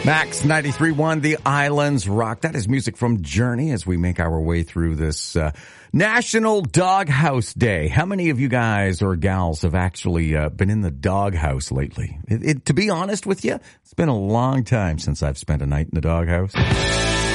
Max 93.1, The Islands Rock. That is music from Journey as we make our way through this National Doghouse Day. How many of you guys or gals have actually been in the doghouse lately? To be honest with you, it's been a long time since I've spent a night in the doghouse.